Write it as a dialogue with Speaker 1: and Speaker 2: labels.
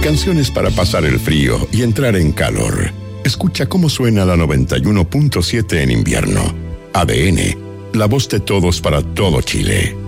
Speaker 1: canciones para pasar el frío y entrar en calor. Escucha cómo suena la 91.7 en invierno. ADN, la voz de todos para todo Chile.